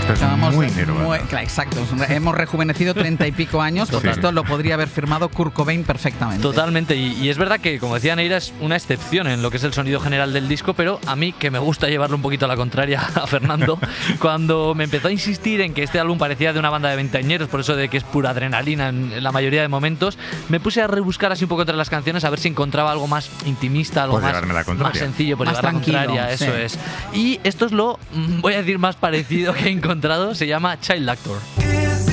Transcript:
Estamos muy Nirvana. Claro, exacto. Hemos rejuvenecido 30 y pico años, porque esto lo podría haber firmado Kurt Cobain perfectamente. Totalmente, y es verdad que, como decía Neira, es una excepción en lo que es el sonido general del disco, pero a mí, que me gusta llevarlo un poquito a la contraria a Fernando, cuando me empezó a insistir en que este álbum parecía de una banda de veinteañeros, por eso de que es pura adrenalina en la mayoría de momentos, me puse a rebuscar así un poco entre las canciones a ver si encontraba algo más intimista, algo más sencillo, por más llevar tranquilo, la contraria, sí. eso es. Y esto es lo, voy a decir, más parecido que he encontrado, se llama Child Actor.